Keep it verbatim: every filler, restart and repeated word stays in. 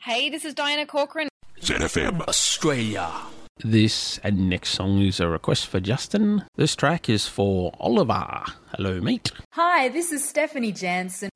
Hey, this is Diana Corcoran. Z F M Australia. This and next song is a request for Justin. This track is for Oliver. Hello, mate. Hi, this is Stephanie Jansen.